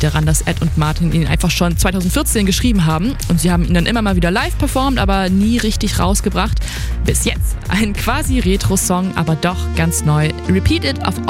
liegt daran, dass Ed und Martin ihn einfach schon 2014 geschrieben haben und sie haben ihn dann immer mal wieder live performt, aber nie richtig rausgebracht. Bis jetzt ein quasi Retro-Song, aber doch ganz neu. Repeat It auf